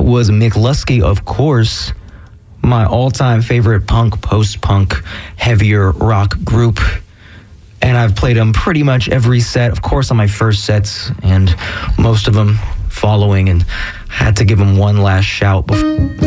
was McLusky, of course, my all-time favorite punk, post-punk, heavier rock group. And I've played them pretty much every set, of course, on my first sets, and most of them following, and had to give them one last shout before